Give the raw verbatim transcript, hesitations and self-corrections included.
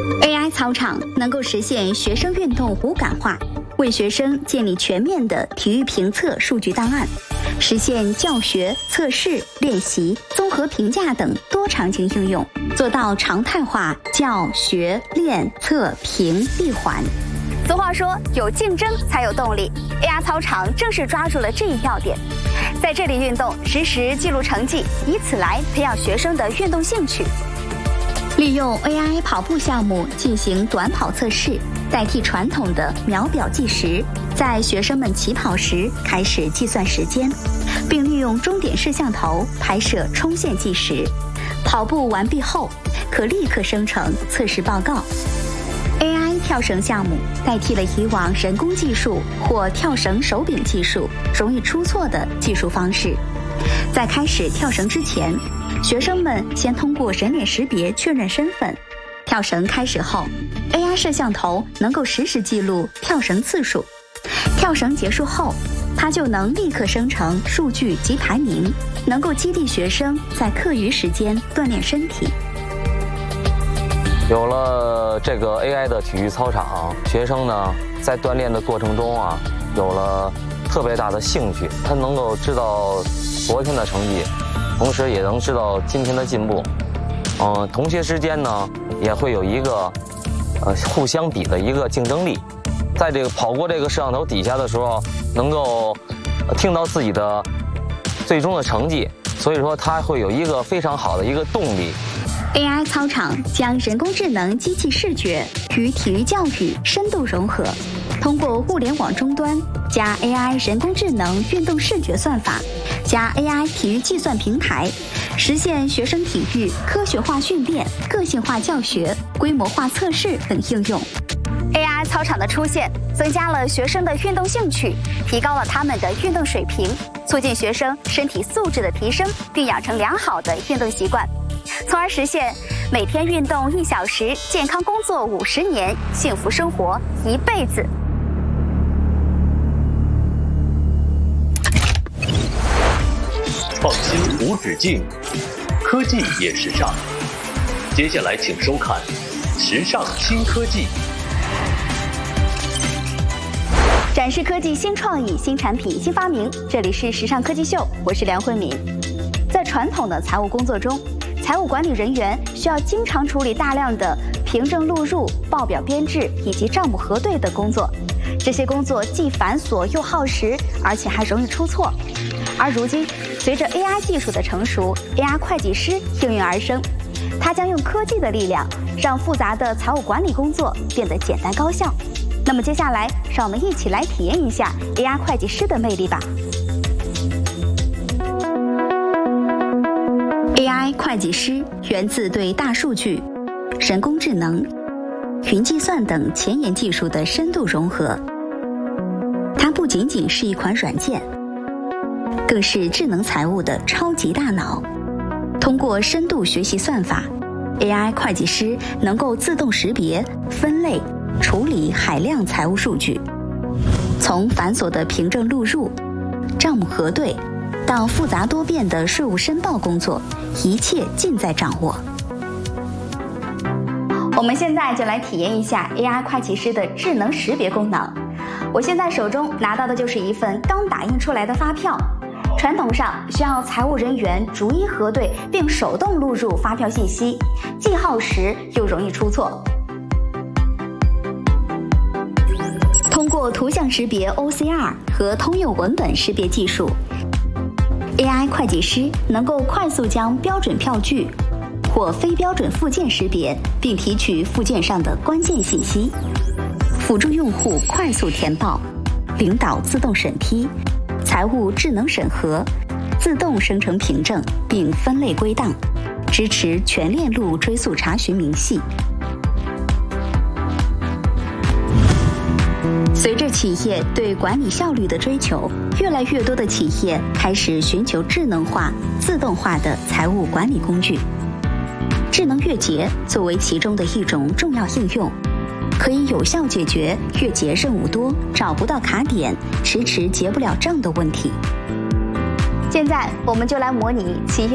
A I 操场能够实现学生运动无感化，为学生建立全面的体育评测数据档案，实现教学、测试、练习、综合评价等多场景应用，做到常态化教学、练、测、评闭环。 俗话说，有竞争才有动力。A I 操场正是抓住了这一要点，在这里运动，实时记录成绩，以此来培养学生的运动兴趣。 利用 A I 跑步项目进行短跑测试，代替传统的秒表计时，在学生们起跑时开始计算时间，并利用终点摄像头拍摄冲线计时。跑步完毕后，可立刻生成测试报告。A I 跳绳项目代替了以往人工技术或跳绳手柄技术容易出错的技术方式。在开始跳绳之前，学生们先通过人脸识别确认身份。跳绳开始后 ，A I 摄像头能够实时记录跳绳次数。跳绳结束后，它就能立刻生成数据及排名，能够激励学生在课余时间锻炼身体。 有了这个 A I 的体育操场，学生呢在锻炼的过程中啊，有了特别大的兴趣，他能够知道昨天的成绩，同时也能知道今天的进步。嗯，同学之间呢也会有一个呃互相比的一个竞争力，在这个跑过这个摄像头底下的时候，能够听到自己的最终的成绩，所以说他会有一个非常好的一个动力。 A I 操场将人工智能机器视觉与体育教育深度融合，通过物联网终端加 A I 人工智能运动视觉算法加 A I 体育计算平台，实现学生体育科学化训练、个性化教学、规模化测试等应用。 A I 操场的出现，增加了学生的运动兴趣，提高了他们的运动水平，促进学生身体素质的提升，并养成良好的运动习惯，从而实现每天运动一小时，健康工作五十年，幸福生活一辈子。 创新无止境，科技也时尚。接下来请收看《时尚新科技》， 展示科技新创意、新产品、新发明。这里是时尚科技秀，我是梁慧敏。在传统的财务工作中，财务管理人员需要经常处理大量的凭证录入、报表编制以及账目核对的工作。这些工作既繁琐又耗时，而且还容易出错。而如今，随着 A I 技术的成熟 ，A I 会计师应运而生，它将用科技的力量，让复杂的财务管理工作变得简单高效。那么接下来，让我们一起来体验一下 A I 会计师的魅力吧。 A I 会计师源自对大数据、人工智能、云计算等前沿技术的深度融合。它不仅仅是一款软件，更是智能财务的超级大脑。通过深度学习算法 ，A I 会计师能够自动识别、分类、处理海量财务数据，从繁琐的凭证录入、账目核对，到复杂多变的税务申报工作，一切尽在掌握。 我们现在就来体验一下 A I 会计师的智能识别功能。我现在手中拿到的就是一份刚打印出来的发票。传统上需要财务人员逐一核对并手动录入发票信息，既耗时又容易出错。通过图像识别 O C R 和通用文本识别技术， A I 会计师能够快速将标准票据或非标准附件识别，并提取附件上的关键信息，辅助用户快速填报，领导自动审批，财务智能审核，自动生成凭证并分类归档，支持全链路追溯查询明细。随着企业对管理效率的追求，越来越多的企业开始寻求智能化、自动化的财务管理工具。智能月结作为其中的一种重要应用，可以有效解决月结任务多、找不到卡点、迟迟结不了账的问题。现在我们就来模拟企业